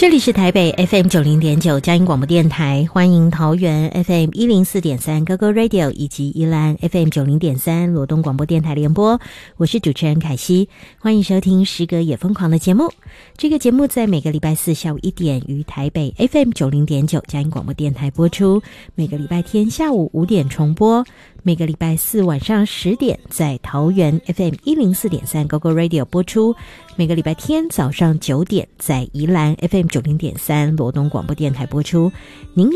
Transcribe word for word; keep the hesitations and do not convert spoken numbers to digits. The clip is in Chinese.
这里是台北 F M 九零点九佳音广播电台，欢迎桃园 F M 一零四点三 Go Go Radio 以及宜兰 F M 九零点三罗东广播电台联播，我是主持人凯西，欢迎收听诗歌也疯狂的节目。这个节目在每个礼拜四下午一点于台北 F M 九零点九佳音广播电台播出，每个礼拜天下午五点重播，每个礼拜四晚上十点在桃园 F M 一零四点三 Go Go Radio 播出，每个礼拜天早上九点在宜兰 F M 九零点三罗东广播电台播出。您